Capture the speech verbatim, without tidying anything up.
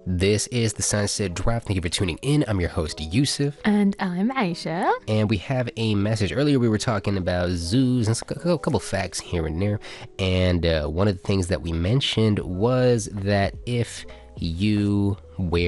This is the Sunset Drive. Thank you for tuning in. I'm your host, Yusuf. And I'm Aisha. And we have a message. Earlier we were talking about zoos and a couple facts here and there. And uh, one of the things that we mentioned was that if you wear